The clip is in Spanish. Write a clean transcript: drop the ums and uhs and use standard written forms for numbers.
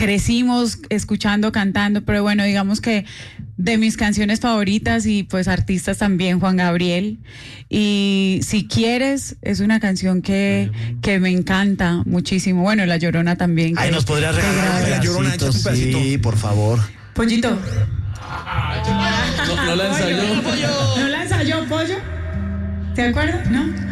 crecimos escuchando, cantando, pero bueno, digamos que de mis canciones favoritas y pues artistas también, Juan Gabriel. Y Si Quieres es una canción que me encanta muchísimo. Bueno, La Llorona también. Ay, nos podrías regalar La Llorona, échate un pedacito. Sí, por favor. Pollito. No la ensayó. ¿No la ensayó, Pollo? ¿Se acuerdan? ¿No?